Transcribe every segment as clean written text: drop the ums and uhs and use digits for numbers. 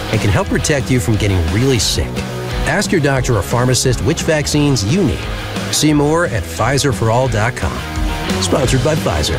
and can help protect you from getting really sick. Ask your doctor or pharmacist which vaccines you need. See more at PfizerForAll.com. Sponsored by Pfizer.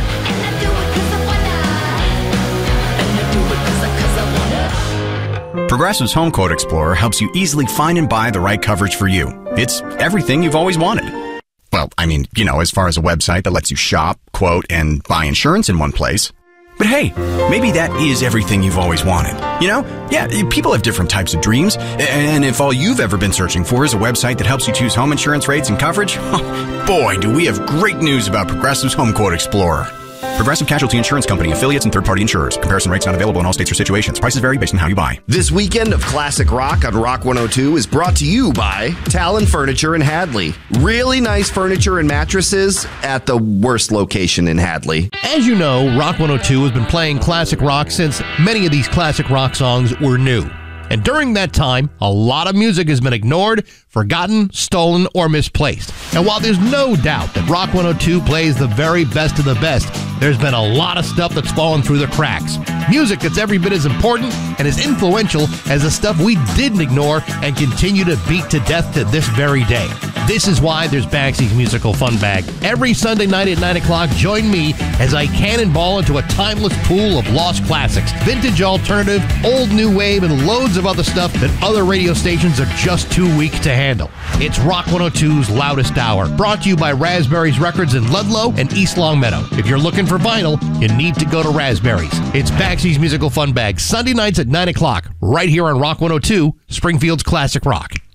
Progressive's Home Quote Explorer helps you easily find and buy the right coverage for you. It's everything you've always wanted. Well, I mean, as far as a website that lets you shop, quote, and buy insurance in one place. But hey, maybe that is everything you've always wanted. Yeah, people have different types of dreams. And if all you've ever been searching for is a website that helps you choose home insurance rates and coverage, boy, do we have great news about Progressive's Home Quote Explorer. Progressive Casualty Insurance Company, affiliates, and third-party insurers. Comparison rates not available in all states or situations. Prices vary based on how you buy. This weekend of Classic Rock on Rock 102 is brought to you by Talon Furniture in Hadley. Really nice furniture and mattresses at the worst location in Hadley. As you know, Rock 102 has been playing classic rock since many of these classic rock songs were new. And during that time, a lot of music has been ignored, forgotten, stolen, or misplaced. And while there's no doubt that Rock 102 plays the very best of the best, there's been a lot of stuff that's fallen through the cracks. Music that's every bit as important and as influential as the stuff we didn't ignore and continue to beat to death to this very day. This is why there's Bagsy's Musical Fun Bag. Every Sunday night at 9 o'clock, join me as I cannonball into a timeless pool of lost classics, vintage alternative, old new wave, and loads of other stuff that other radio stations are just too weak to handle. It's Rock 102's Loudest Hour, brought to you by Raspberries Records in Ludlow and East Longmeadow. If you're looking for vinyl, you need to go to Raspberries. It's Bagsy's Musical Fun Bag, Sunday nights at 9 o'clock, right here on Rock 102, Springfield's Classic Rock.